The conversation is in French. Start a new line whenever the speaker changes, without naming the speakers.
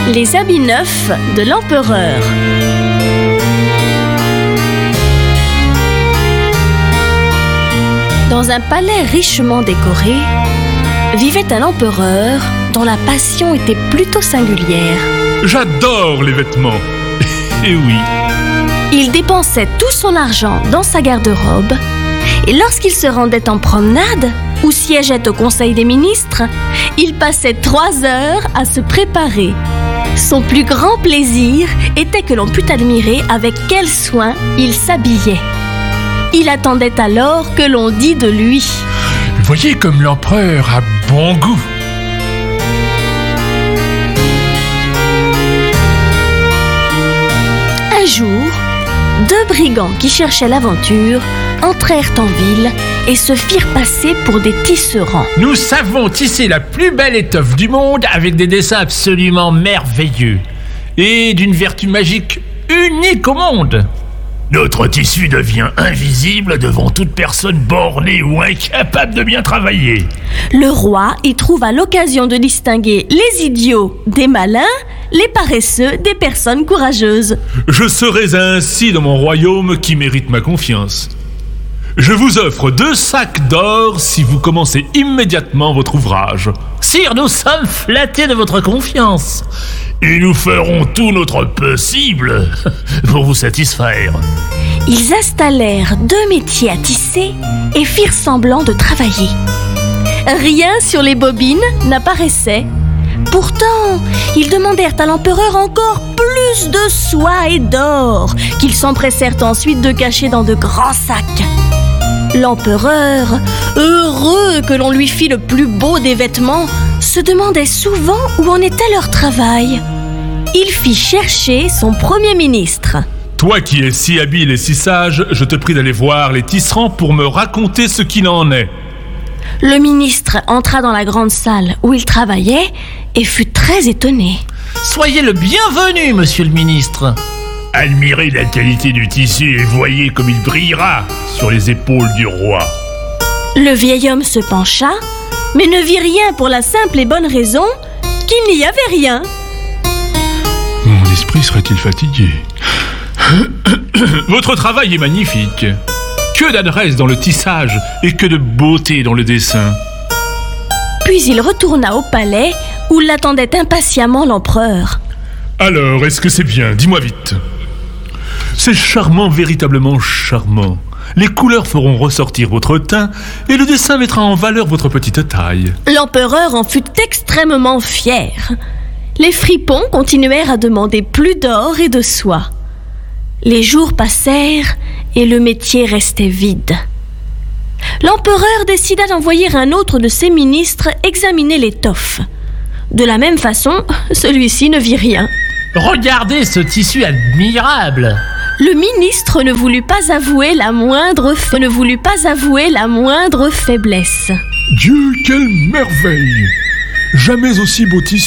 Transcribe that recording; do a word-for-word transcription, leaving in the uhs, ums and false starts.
Les habits neufs de l'empereur. Dans un palais richement décoré, vivait un empereur dont la passion était plutôt singulière.
J'adore les vêtements. Et oui.
Il dépensait tout son argent dans sa garde-robe et lorsqu'il se rendait en promenade ou siégeait au conseil des ministres, il passait trois heures à se préparer. Son plus grand plaisir était que l'on pût admirer avec quel soin il s'habillait. Il attendait alors que l'on dît de lui:
Voyez comme l'empereur a bon goût.
Un jour, deux brigands qui cherchaient l'aventure entrèrent en ville et se firent passer pour des tisserands.
Nous savons tisser la plus belle étoffe du monde avec des dessins absolument merveilleux et d'une vertu magique unique au monde.
Notre tissu devient invisible devant toute personne bornée ou incapable de bien travailler.
Le roi y trouva l'occasion de distinguer les idiots des malins, les paresseux des personnes courageuses.
Je serai ainsi dans mon royaume qui mérite ma confiance. Je vous offre deux sacs d'or si vous commencez immédiatement votre ouvrage.
Sire, nous sommes flattés de votre confiance.
Et nous ferons tout notre possible pour vous satisfaire.
Ils installèrent deux métiers à tisser et firent semblant de travailler. Rien sur les bobines n'apparaissait. Pourtant, ils demandèrent à l'empereur encore plus de soie et d'or, qu'ils s'empressèrent ensuite de cacher dans de grands sacs. L'empereur, heureux que l'on lui fît le plus beau des vêtements, se demandait souvent où en était leur travail. Il fit chercher son premier ministre.
Toi qui es si habile et si sage, je te prie d'aller voir les tisserands pour me raconter ce qu'il en est.
Le ministre entra dans la grande salle où il travaillait et fut très étonné.
Soyez le bienvenu, monsieur le ministre.
Admirez la qualité du tissu et voyez comme il brillera sur les épaules du roi.
Le vieil homme se pencha, mais ne vit rien pour la simple et bonne raison qu'il n'y avait rien.
Mon esprit serait-il fatigué? Votre travail est magnifique. Que d'adresse dans le tissage et que de beauté dans le dessin.
Puis il retourna au palais où l'attendait impatiemment l'empereur.
Alors, est-ce que c'est bien? Dis-moi vite. C'est charmant, véritablement charmant. Les couleurs feront ressortir votre teint et le dessin mettra en valeur votre petite taille.
L'empereur en fut extrêmement fier. Les fripons continuèrent à demander plus d'or et de soie. Les jours passèrent et le métier restait vide. L'empereur décida d'envoyer un autre de ses ministres examiner l'étoffe. De la même façon, celui-ci ne vit rien.
Regardez ce tissu admirable.
Le ministre ne voulut pas avouer la moindre fa... ne voulut pas avouer la moindre faiblesse.
Dieu, quelle merveille! Jamais aussi beau tissu